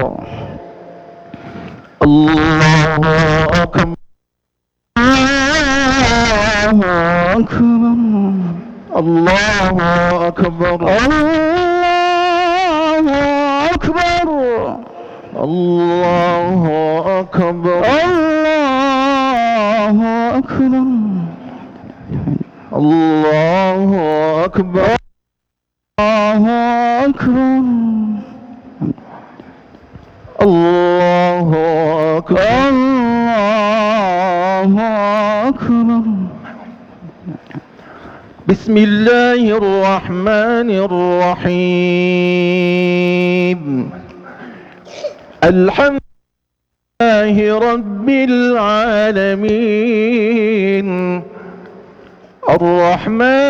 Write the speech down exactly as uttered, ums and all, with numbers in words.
الله أكبر الله أكبر الله أكبر الله أكبر الله أكبر الله أكبر الله أكبر الله أكبر الله أكبر بسم الله الرحمن الرحيم الحمد لله رب العالمين الرحمن